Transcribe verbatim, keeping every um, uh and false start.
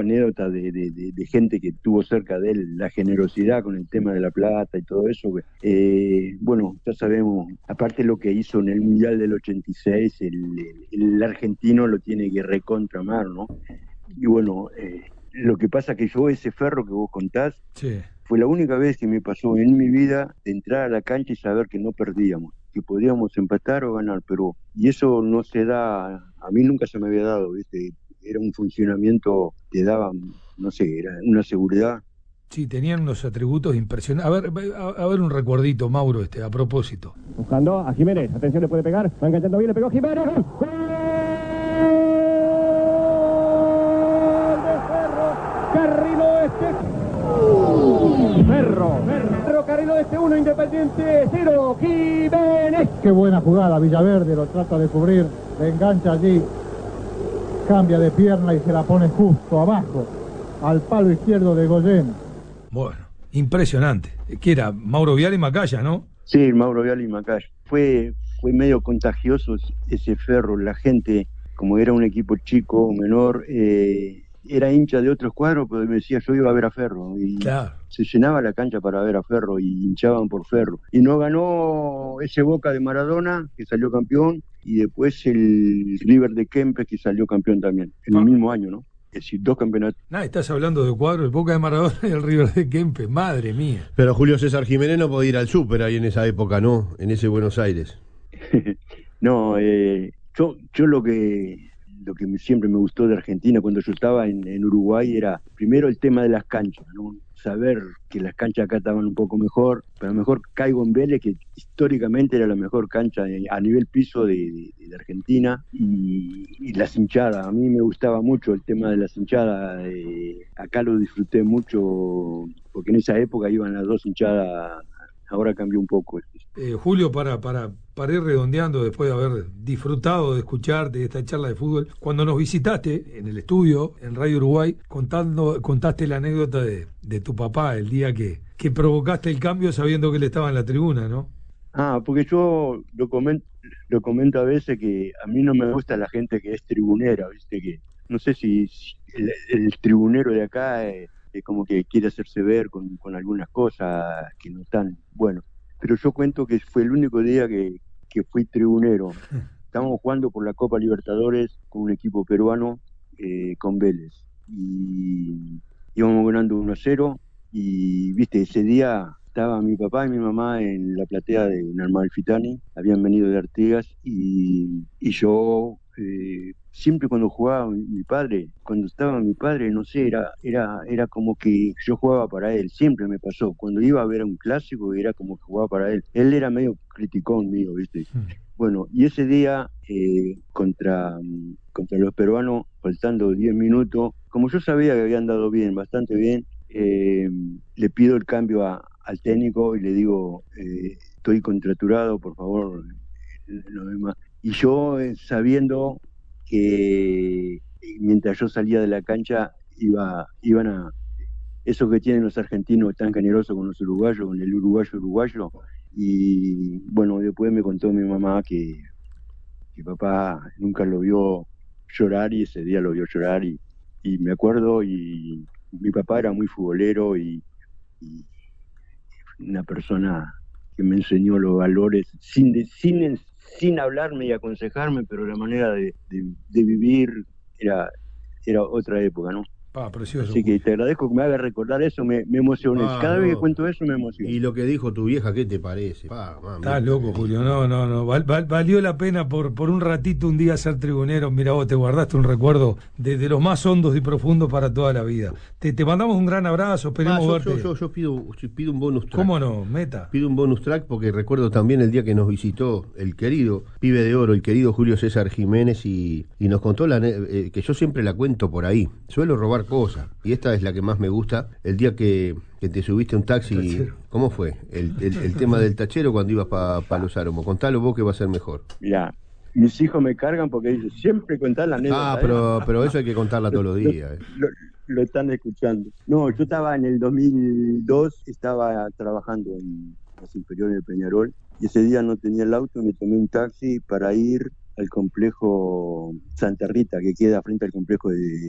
anécdotas de, de, de, de gente que tuvo cerca de él, la generosidad con el tema de la plata y todo eso. Eh, bueno, ya sabemos, aparte lo que hizo en el Mundial del ochenta y seis, el, el, el argentino lo tiene que recontramar, ¿no? Y bueno, eh, lo que pasa que yo ese Ferro que vos contás, Sí. fue la única vez que me pasó en mi vida de entrar a la cancha y saber que no perdíamos, que podíamos empatar o ganar, pero y eso no se da, a mí nunca se me había dado, ¿viste? Era un funcionamiento que daba, no sé, era una seguridad. Sí, tenían unos atributos impresionantes. A ver, a, a ver un recuerdito, Mauro, este, a propósito. Buscando a Jiménez, atención, le puede pegar, va enganchando bien, le pegó Jiménez. ¡Gol! De Ferro, Carril Oeste. Ferro, Ferro, Carril Oeste uno, Independiente cero, Jiménez. Qué buena jugada, Villaverde lo trata de cubrir, le engancha allí, cambia de pierna y se la pone justo abajo, al palo izquierdo de Goyen. Bueno, impresionante. ¿Qué era? Mauro Vial y Macaya, ¿no? Sí, Mauro Vial y Macaya. Fue, fue medio contagioso ese Ferro, la gente, como era un equipo chico, menor, eh, era hincha de otros cuadros, pero me decía, yo iba a ver a Ferro, y claro. Se llenaba la cancha para ver a Ferro, y hinchaban por Ferro. Y no ganó ese Boca de Maradona, que salió campeón, y después el River de Kempes, que salió campeón también, en ah. el mismo año, ¿no? Es decir, dos campeonatos. Nah, estás hablando de cuadros, el Boca de Maradona y el River de Kempes, madre mía. Pero Julio César Jiménez no podía ir al súper ahí en esa época, ¿no? En ese Buenos Aires. no, eh, yo, yo lo que... lo que siempre me gustó de Argentina cuando yo estaba en, en Uruguay era primero el tema de las canchas, ¿no? Saber que las canchas acá estaban un poco mejor, pero a lo mejor caigo en Vélez, que históricamente era la mejor cancha a nivel piso de, de, de Argentina, y, y las hinchadas, a mí me gustaba mucho el tema de las hinchadas, eh, acá lo disfruté mucho, porque en esa época iban las dos hinchadas. Ahora cambió un poco. Eh, Julio, para, para, para ir redondeando, después de haber disfrutado de escucharte de esta charla de fútbol, cuando nos visitaste en el estudio, en Radio Uruguay, contando, contaste la anécdota de, de tu papá, el día que, que provocaste el cambio sabiendo que él estaba en la tribuna, ¿no? Ah, porque yo lo comento, lo comento a veces que a mí no me gusta la gente que es tribunera, ¿viste? Que no sé si, si el, el tribunero de acá... Eh, como que quiere hacerse ver con, con algunas cosas que no están, bueno, pero yo cuento que fue el único día que, que fui tribunero. Estábamos jugando por la Copa Libertadores con un equipo peruano, eh, con Vélez, y íbamos ganando uno a cero, y viste, ese día estaba mi papá y mi mamá en la platea de Amalfitani, habían venido de Artigas, y, y yo... Eh, siempre cuando jugaba mi padre, cuando estaba mi padre, no sé, era, era, era como que yo jugaba para él, siempre me pasó. Cuando iba a ver un clásico era como que jugaba para él. Él era medio criticón mío, ¿viste? Mm. Bueno, y ese día eh, contra, contra los peruanos, faltando diez minutos, como yo sabía que habían dado bien, bastante bien, eh, le pido el cambio a, al técnico y le digo, eh, estoy contraturado, por favor, lo demás. Y yo, eh, sabiendo que mientras yo salía de la cancha iba, iban a, eso que tienen los argentinos tan generosos con los uruguayos, con el uruguayo uruguayo, y bueno, después me contó mi mamá que mi papá nunca lo vio llorar, y ese día lo vio llorar, y, y me acuerdo, y mi papá era muy futbolero, y, y una persona que me enseñó los valores sin, de, sin sin hablarme y aconsejarme, pero la manera de, de, de vivir era, era otra época, ¿no? Ah, precioso. Así que te agradezco que me hagas recordar eso, me, me emocioné. Ah, Cada no. vez que cuento eso me emociono. Y lo que dijo tu vieja, ¿qué te parece? Pa, mami, Estás loco, Julio. No, no, no. Val, val, valió la pena por, por un ratito un día ser tribunero. Mira vos, te guardaste un recuerdo de, de los más hondos y profundos para toda la vida. Te, te mandamos un gran abrazo, esperemos ah, yo, verte. Yo, yo, yo pido, pido un bonus track. ¿Cómo no? Meta. Pido un bonus track porque recuerdo también el día que nos visitó el querido pibe de oro, el querido Julio César Jiménez, y, y nos contó la eh, que yo siempre la cuento por ahí. Suelo robar cosas, y esta es la que más me gusta. El día que, que te subiste a un taxi, tachero. ¿Cómo fue? El, el, el tema del tachero cuando ibas para pa Los Álamos. Contalo vos que va a ser mejor. Mirá, mis hijos me cargan porque dicen, siempre contá la anécdota. Ah, pero, ¿eh? pero eso hay que contarla todos los días. Eh. Lo, lo, lo están escuchando. No, yo estaba en el dos mil dos, estaba trabajando en las inferiores de Peñarol, y ese día no tenía el auto, me tomé un taxi para ir al complejo Santa Rita, que queda frente al complejo de